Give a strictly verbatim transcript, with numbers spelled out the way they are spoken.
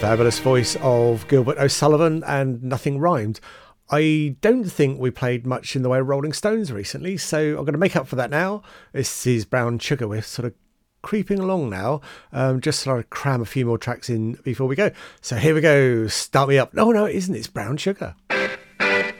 Fabulous voice of Gilbert O'Sullivan and Nothing Rhymed. I don't think we played much in the way of Rolling Stones recently, so I'm going to make up for that now. This is Brown Sugar. We're sort of creeping along now, um, just sort of cram a few more tracks in before we go. So here we go. Start me up. No, no, it isn't. It's Brown Sugar.